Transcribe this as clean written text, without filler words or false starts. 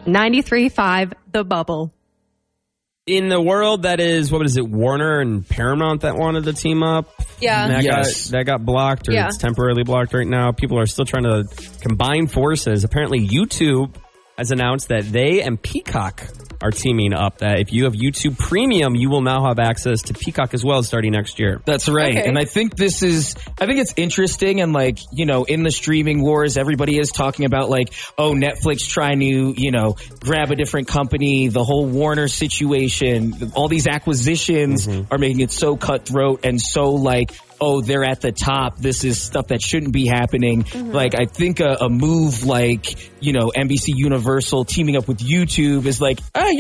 93.5 The Bubble. In the world that is, what is it, Warner and Paramount that wanted to team up? Yeah. That got blocked, or it's temporarily blocked right now. People are still trying to combine forces. Apparently, YouTube has announced that they and Peacock are teaming up, that if you have YouTube Premium, you will now have access to Peacock as well starting next year. That's right. Okay. And I think it's interesting, and like, you know, in the streaming wars, everybody is talking about like, oh, Netflix trying to, you know, grab a different company, the whole Warner situation, all these acquisitions are making it so cutthroat and so like, oh, they're at the top. This is stuff that shouldn't be happening. Like, I think a move like, you know, NBC Universal teaming up with YouTube is like,